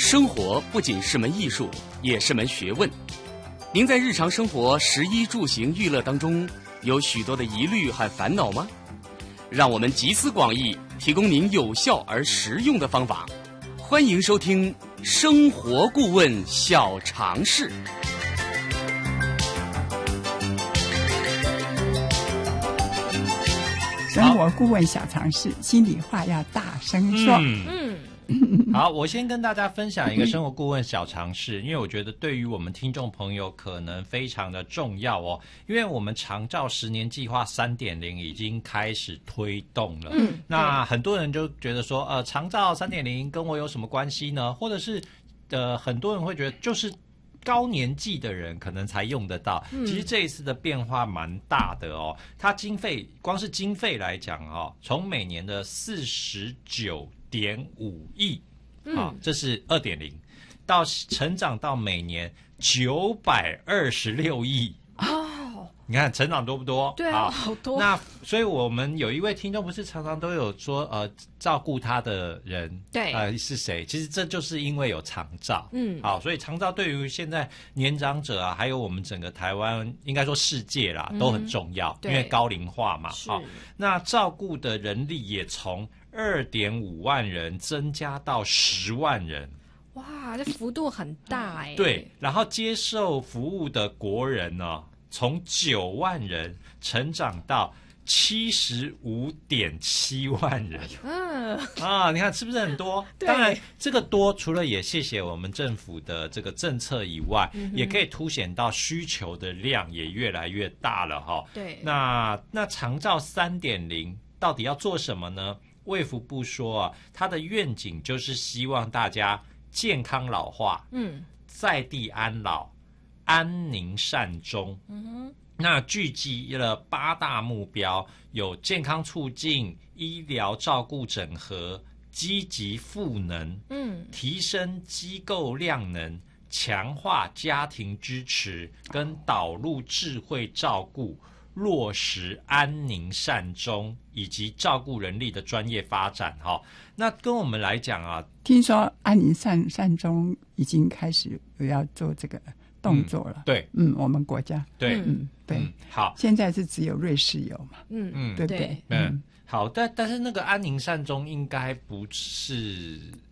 生活不仅是门艺术，也是门学问。您在日常生活食衣住行娱乐当中，有许多的疑虑和烦恼吗？让我们集思广益，提供您有效而实用的方法。欢迎收听生活顾问小常识。 生活顾问小常识，心里话要大声说。 好，我先跟大家分享一个生活顾问小常识，因为我觉得对于我们听众朋友可能非常的重要哦。因为我们长照10年计划 3.0 已经开始推动了，那很多人就觉得说，长照 3.0 跟我有什么关系呢？或者是很多人会觉得就是高年纪的人可能才用得到，其实这一次的变化蛮大的哦。它光是经费来讲哦，从每年的49.5亿这是 2.0 到成长到每年926亿哦，你看成长多不多？ 对啊，好多。 那所以我们有一位听众不是常常都有说照顾他的人对是谁？其实这就是因为有长照，好，所以长照对于现在年长者啊，还有我们整个台湾应该说世界啦都很重要，因为高龄化嘛，好，那照顾的人力也从2.5万人增加到10万人， 哇，这幅度很大哎。 对，然后接受服务的国人呢，从9万人成长到75.7万人。你看是不是很多？当然，这个多除了也谢谢我们政府的这个政策以外，也可以凸显到需求的量也越来越大了哈。 对， 那长照 3.0 到底要做什么呢？卫福部说啊，它的愿景就是希望大家健康老化，在地安老，安宁善终。那聚集了8大目标，有健康促进、医疗照顾整合、积极赋能，提升机构量能、强化家庭支持，跟导入智慧照顾。落实安宁善终以及照顾人力的专业发展哈，那跟我们来讲啊， 听说安宁善终已经开始要做这个动作了。 对， 我们国家对， 对， 好， 现在是只有瑞士有嘛，对不对？ 好，但是那个安宁善终应该不是